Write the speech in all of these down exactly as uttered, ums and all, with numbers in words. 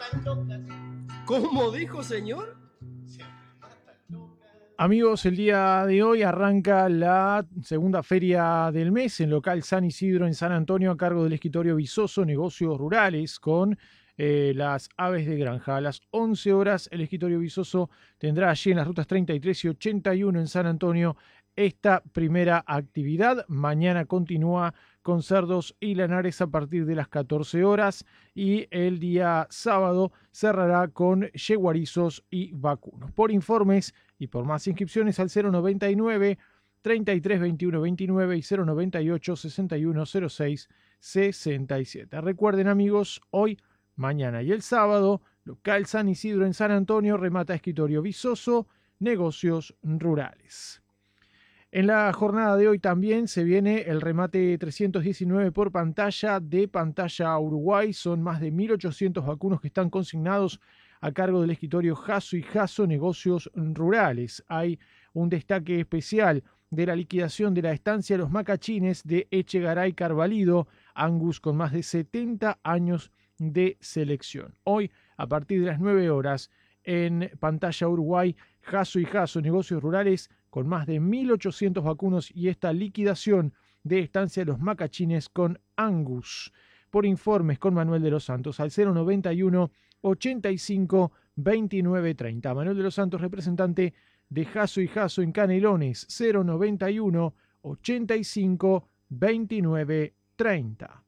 ¿Cómo dijo, señor? Amigos, el día de hoy arranca la segunda feria del mes en local San Isidro en San Antonio a cargo del escritorio Visoso Negocios Rurales con eh, las aves de granja. A las once horas el escritorio Visoso tendrá allí en las rutas treinta y tres y ochenta y uno en San Antonio esta primera actividad. Mañana continúa con cerdos y lanares a partir de las catorce horas y el día sábado cerrará con yeguarizos y vacunos. Por informes y por más inscripciones al cero noventa y nueve, treinta y tres, veintiuno, veintinueve y cero noventa y ocho, sesenta y uno, cero seis, sesenta y siete. Recuerden, amigos, hoy, mañana y el sábado, local San Isidro en San Antonio, remata escritorio Visoso, negocios rurales. En la jornada de hoy también se viene el remate trescientos diecinueve por pantalla de Pantalla Uruguay. Son más de mil ochocientos vacunos que están consignados a cargo del escritorio Jasso y Jasso Negocios Rurales. Hay un destaque especial de la liquidación de la estancia Los Macachines de Echegaray Carvalido, Angus con más de setenta años de selección. Hoy, a partir de las nueve horas, en Pantalla Uruguay, Jasso y Jasso Negocios Rurales con más de mil ochocientos vacunos y esta liquidación de estancia Los Macachines con Angus. Por informes con Manuel de los Santos al cero noventa y uno, ochenta y cinco, veintinueve, treinta. Manuel de los Santos, representante de Jasso y Jasso en Canelones, cero noventa y uno, ochenta y cinco, veintinueve, treinta.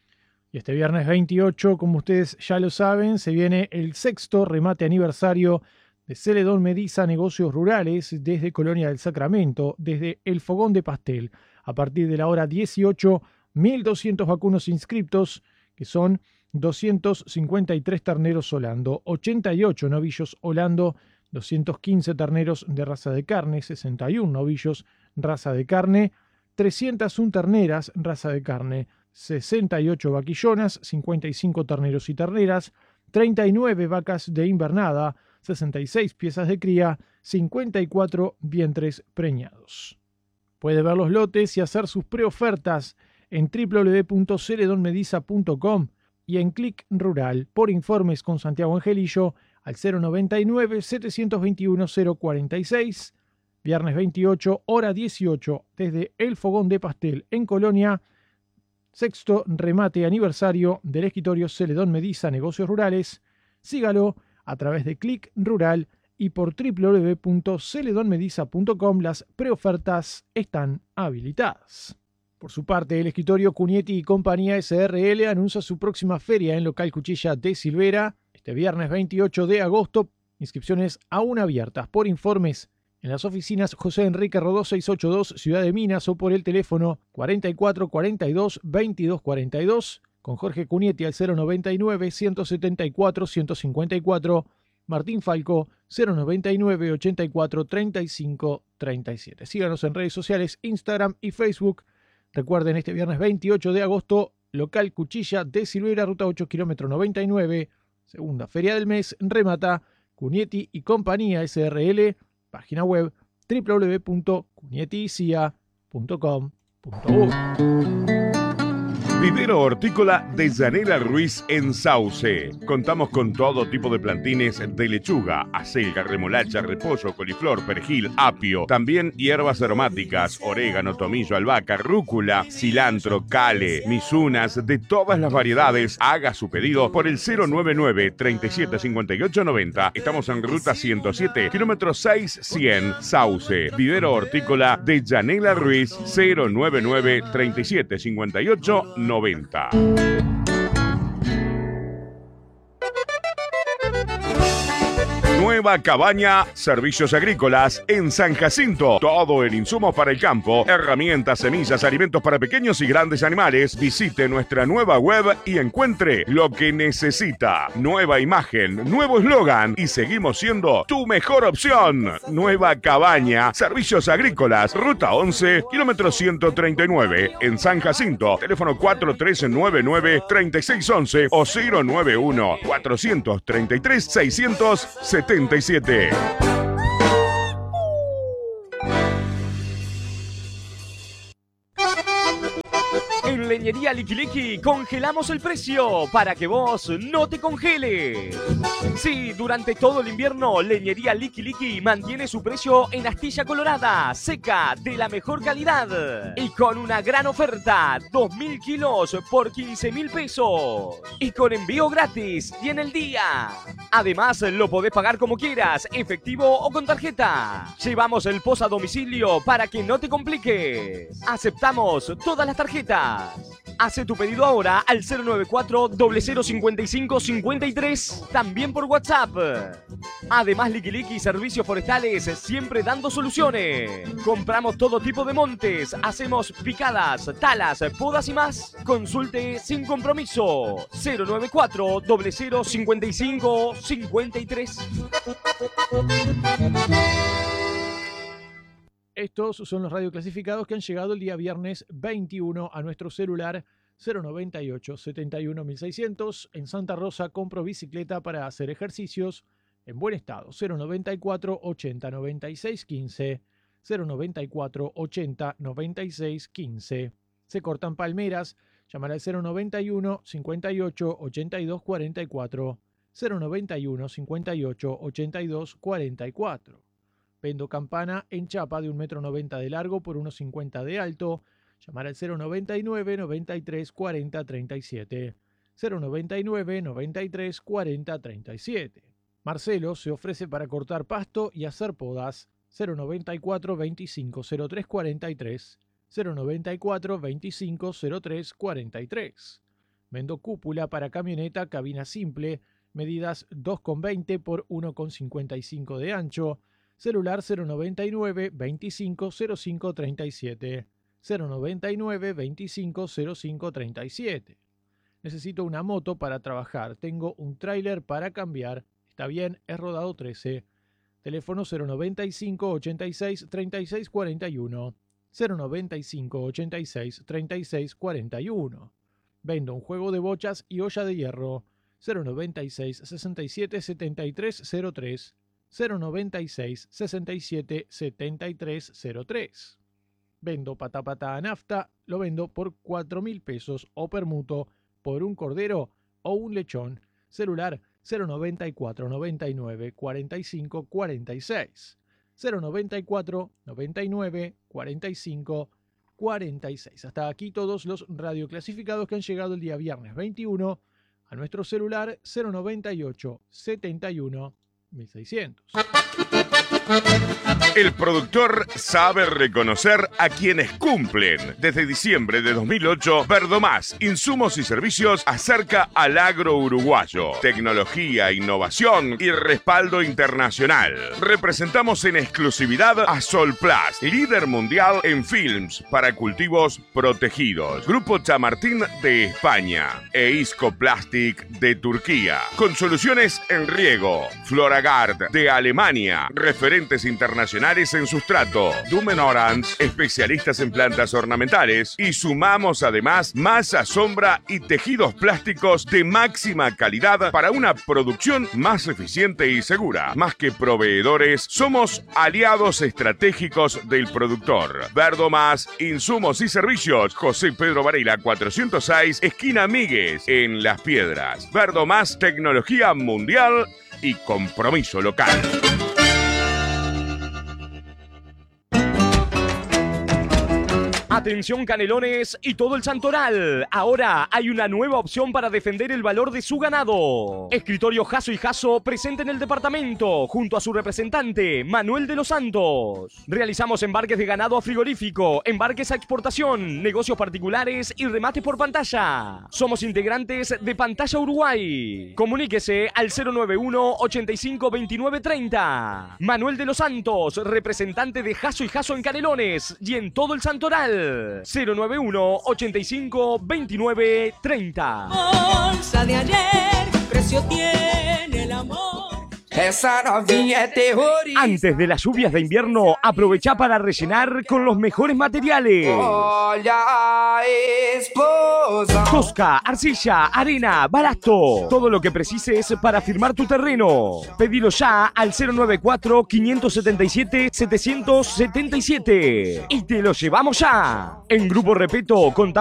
Y este viernes veintiocho, como ustedes ya lo saben, se viene el sexto remate aniversario de Celedón Mediza Negocios Rurales desde Colonia del Sacramento, desde el Fogón de Pastel. A partir de la hora dieciocho, mil doscientos vacunos inscriptos, que son doscientos cincuenta y tres terneros holando, ochenta y ocho novillos holando, doscientos quince terneros de raza de carne, sesenta y uno novillos raza de carne, trescientas una terneras raza de carne, sesenta y ocho vaquillonas, cincuenta y cinco terneros y terneras, treinta y nueve vacas de invernada, sesenta y seis piezas de cría, cincuenta y cuatro vientres preñados. Puede ver los lotes y hacer sus preofertas en w w w punto celedon mediza punto com y en Clic Rural. Por informes con Santiago Angelillo al cero noventa y nueve, setecientos veintiuno, cero cuarenta y seis. Viernes veintiocho, hora dieciocho, desde el Fogón de Pastel en Colonia. Sexto remate aniversario del escritorio Celedón Mediza Negocios Rurales. Sígalo a través de Clic Rural y por w w w punto celedon mediza punto com. Las preofertas están habilitadas. Por su parte, el escritorio Cunietti y Compañía S R L anuncia su próxima feria en local Cuchilla de Silvera este viernes veintiocho de agosto. Inscripciones aún abiertas. Por informes en las oficinas José Enrique Rodó seiscientos ochenta y dos, Ciudad de Minas, o por el teléfono cuarenta y cuatro, cuarenta y dos, veintidós cuarenta y dos. Con Jorge Cunietti al cero noventa y nueve, ciento setenta y cuatro, ciento cincuenta y cuatro. Martín Falco cero noventa y nueve, ochenta y cuatro, treinta y cinco, treinta y siete. Síganos en redes sociales, Instagram y Facebook. Recuerden, este viernes veintiocho de agosto, local Cuchilla de Silvera, ruta ocho, kilómetro noventa y nueve. Segunda feria del mes, remata Cunietti y Compañía S R L. Página web w w w punto cunietti cia punto com punto u. Vivero Hortícola de Yanela Ruiz en Sauce. Contamos con todo tipo de plantines de lechuga, acelga, remolacha, repollo, coliflor, perejil, apio. También hierbas aromáticas, orégano, tomillo, albahaca, rúcula, cilantro, cale, misunas, de todas las variedades. Haga su pedido por el cero noventa y nueve, treinta y siete, cincuenta y ocho, noventa. Estamos en ruta ciento siete, kilómetro seis, cien, Sauce. Vivero Hortícola de Yanela Ruiz, cero noventa y nueve, treinta y siete, cincuenta y ocho, noventa. Nueva Cabaña, servicios agrícolas en San Jacinto. Todo el insumo para el campo, herramientas, semillas, alimentos para pequeños y grandes animales. Visite nuestra nueva web y encuentre lo que necesita. Nueva imagen, nuevo eslogan y seguimos siendo tu mejor opción. Nueva Cabaña, servicios agrícolas, ruta once, kilómetro ciento treinta y nueve, en San Jacinto. Teléfono cuatro tres nueve nueve, tres seis uno uno o cero nueve uno, cuatrocientos treinta y tres, seiscientos setenta y siete. Leñería Liqui Liqui congelamos el precio para que vos no te congeles. Sí, durante todo el invierno, Leñería Liqui Liqui mantiene su precio en astilla colorada, seca, de la mejor calidad. Y con una gran oferta, dos mil kilos por quince mil pesos. Y con envío gratis y en el día. Además, lo podés pagar como quieras, efectivo o con tarjeta. Llevamos el post a domicilio para que no te compliques. Aceptamos todas las tarjetas. Hace tu pedido ahora al cero nueve cuatro, cero cero cinco cinco, cinco tres, también por WhatsApp. Además, Liqui Liqui Servicios Forestales, siempre dando soluciones. Compramos todo tipo de montes, hacemos picadas, talas, podas y más. Consulte sin compromiso. cero nueve cuatro, cero cero cinco cinco, cinco tres. Estos son los radioclasificados que han llegado el día viernes veintiuno a nuestro celular cero noventa y ocho, setenta y uno, mil seiscientos. En Santa Rosa compro bicicleta para hacer ejercicios en buen estado. cero noventa y cuatro, ochenta, noventa y seis, quince. cero noventa y cuatro, ochenta, noventa y seis, quince. Se cortan palmeras. Llamar al cero noventa y uno, cincuenta y ocho, ochenta y dos, cuarenta y cuatro. cero noventa y uno, cincuenta y ocho, ochenta y dos, cuarenta y cuatro. Vendo campana en chapa de un metro noventa de largo por unos cincuenta de alto. Llamar al cero noventa y nueve, noventa y tres, cuarenta, treinta y siete. cero noventa y nueve, noventa y tres, cuarenta, treinta y siete. Marcelo se ofrece para cortar pasto y hacer podas. cero noventa y cuatro, veinticinco, cero tres, cuarenta y tres. cero noventa y cuatro, veinticinco, cero tres, cuarenta y tres. Vendo cúpula para camioneta, cabina simple, medidas dos con veinte por uno con cincuenta y cinco de ancho. Celular cero noventa y nueve, veinticinco, cero cinco, treinta y siete. cero noventa y nueve, veinticinco, cero cinco, treinta y siete. Necesito una moto para trabajar. Tengo un tráiler para cambiar. Está bien, es rodado trece. Teléfono cero noventa y cinco, ochenta y seis, treinta y seis, cuarenta y uno. cero noventa y cinco, ochenta y seis, treinta y seis, cuarenta y uno. Vendo un juego de bochas y olla de hierro. cero noventa y seis, sesenta y siete, setenta y tres, cero tres. cero noventa y seis, sesenta y siete, setenta y tres, cero tres. Vendo pata pata a nafta, lo vendo por cuatro mil pesos o permuto por un cordero o un lechón. Celular cero noventa y cuatro, noventa y nueve, cuarenta y cinco, cuarenta y seis. cero noventa y cuatro, noventa y nueve, cuarenta y cinco, cuarenta y seis. Hasta aquí todos los radioclasificados que han llegado el día viernes veintiuno a nuestro celular cero noventa y ocho, setenta y uno, mil seiscientos. El productor sabe reconocer a quienes cumplen. Desde diciembre de dos mil ocho, Verdomás, insumos y servicios acerca al agro uruguayo. Tecnología, innovación y respaldo internacional. Representamos en exclusividad a Solplast, líder mundial en films para cultivos protegidos. Grupo Chamartín de España e Isco Plastic de Turquía. Con soluciones en riego. Floragard de Alemania. Referentes internacionales en sustrato. Dumen Orange, especialistas en plantas ornamentales. Y sumamos además masa, sombra y tejidos plásticos de máxima calidad para una producción más eficiente y segura. Más que proveedores, somos aliados estratégicos del productor. Verdomás, insumos y servicios. José Pedro Varela, cuatrocientos seis, esquina Míguez, en Las Piedras. Verdomás, tecnología mundial y compromiso local. Atención Canelones y todo el Santoral. Ahora hay una nueva opción para defender el valor de su ganado. Escritorio Jasso y Jasso presente en el departamento junto a su representante Manuel de los Santos. Realizamos embarques de ganado a frigorífico, embarques a exportación, negocios particulares y remates por pantalla. Somos integrantes de Pantalla Uruguay. Comuníquese al cero nueve uno, ochenta y cinco, veintinueve, treinta. Manuel de los Santos, representante de Jasso y Jasso en Canelones y en todo el Santoral. cero nueve uno, ochenta y cinco, veintinueve, treinta. Bolsa de ayer, precio tiene el amor. Esa novinha é terrorista. Antes de las lluvias de invierno, aprovecha para rellenar con los mejores materiales. Olha a explosão. Tosca, arcilla, arena, balasto. Todo lo que precises para firmar tu terreno. Pedilo ya al cero nueve cuatro, cinco siete siete, siete siete siete y te lo llevamos ya. En Grupo Repeto contamos